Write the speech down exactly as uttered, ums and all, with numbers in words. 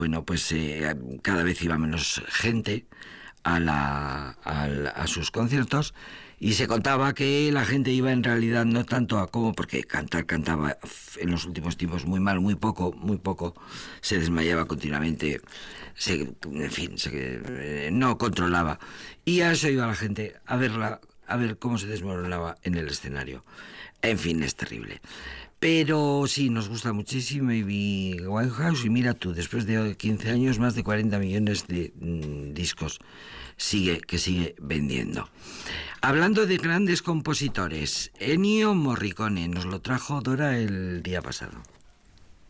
bueno, pues eh, cada vez iba menos gente a, la, a, la- a sus conciertos, y se contaba que la gente iba en realidad no tanto a cómo, porque cantar cantaba en los últimos tiempos muy mal, muy poco, muy poco, se desmayaba continuamente, se, en fin, se, eh, no controlaba. Y a eso iba la gente, a verla, a ver cómo se desmoronaba en el escenario. En fin, es terrible. Pero sí, nos gusta muchísimo y vi Winehouse, y mira tú, después de quince años, más de cuarenta millones de mm, discos sigue, que sigue vendiendo. Hablando de grandes compositores, Ennio Morricone nos lo trajo Dora el día pasado.